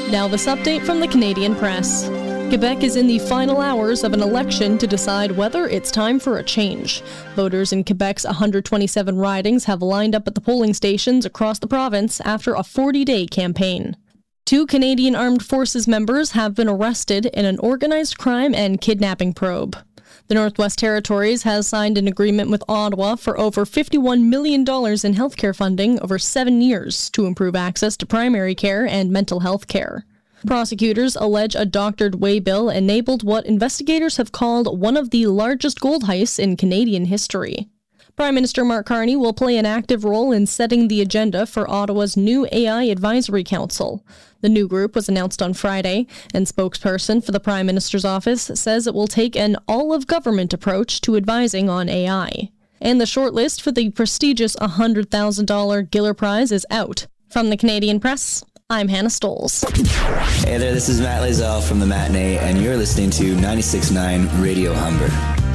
Now this update from the Canadian Press. Quebec is in the final hours of an election to decide whether it's time for a change. Voters in Quebec's 127 ridings have lined up at the polling stations across the province after a 40-day campaign. 2 Canadian Armed Forces members have been arrested in an organized crime and kidnapping probe. The Northwest Territories has signed an agreement with Ottawa for over $51 million in healthcare funding over 7 years to improve access to primary care and mental health care. Prosecutors allege a doctored waybill enabled what investigators have called one of the largest gold heists in Canadian history. Prime Minister Mark Carney will play an active role in setting the agenda for Ottawa's new AI Advisory Council. The new group was announced on Friday, and spokesperson for the Prime Minister's office says it will take an all-of-government approach to advising on AI. And the shortlist for the prestigious $100,000 Giller Prize is out. From the Canadian Press, I'm Hannah Stoles. Hey there, this is Matt Lazell from The Matinee, and you're listening to 96.9 Radio Humber.